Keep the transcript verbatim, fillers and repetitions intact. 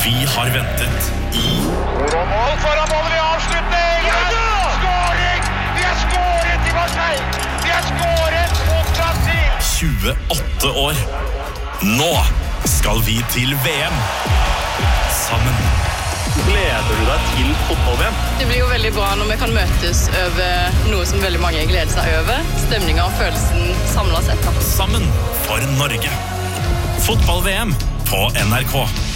Vi har ventet i Og mål foran målet i avslutning! Skåring! Vi har skåret i Marseille! Vi har skåret mot Brasil! tjueåtte år. Nå skal vi til V M. Sammen. Gleder du deg til fotball-V M? Det blir jo veldig bra når vi kan møtes over noe som veldig mange gleder seg over. Stemningen og følelsen samlet sett. Da. Sammen for Norge. Fotball-V M på N R K.